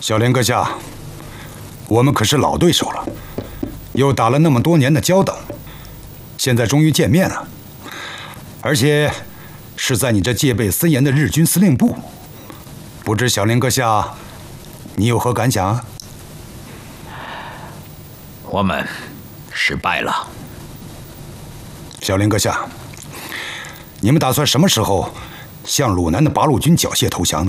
小林阁下，我们可是老对手了，又打了那么多年的交道，现在终于见面了，而且是在你这戒备森严的日军司令部。不知小林阁下，你有何感想啊？ 我们失败了。 小林阁下，你们打算什么时候向鲁南的八路军缴械投降呢？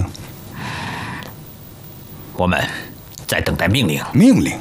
我们在等待命令。 命令？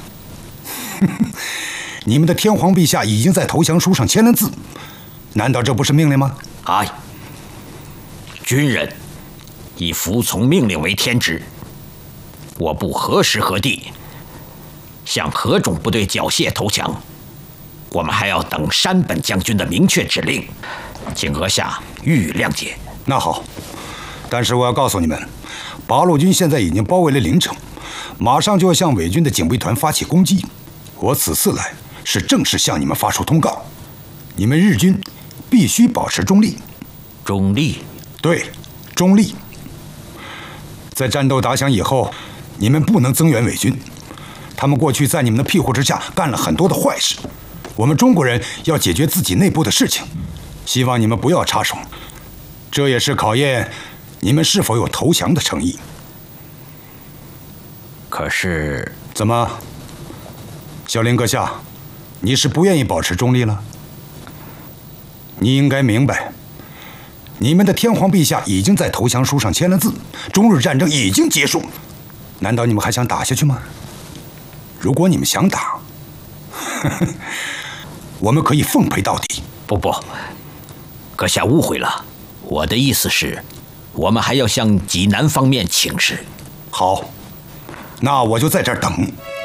你们的天皇陛下已经在投降书上签了字，难道这不是命令吗？ 哎，军人以服从命令为天职。我部何时何地向何种部队缴械投降，我们还要等山本将军的明确指令，请阁下予以谅解。 那好，但是我要告诉你们，八路军现在已经包围了临城，马上就要向伪军的警备团发起攻击。我此次来是正式向你们发出通告，你们日军必须保持中立。 中立？ 对，中立。在战斗打响以后，你们不能增援伪军，他们过去在你们的庇护之下干了很多的坏事。我们中国人要解决自己内部的事情，希望你们不要插手，这也是考验你们是否有投降的诚意。 可是， 怎么，小林阁下，你是不愿意保持中立了？你应该明白，你们的天皇陛下已经在投降书上签了字，中日战争已经结束，难道你们还想打下去吗？如果你们想打，我们可以奉陪到底。 不，阁下误会了，我的意思是，我们还要向济南方面请示。 好，那我就在这儿等。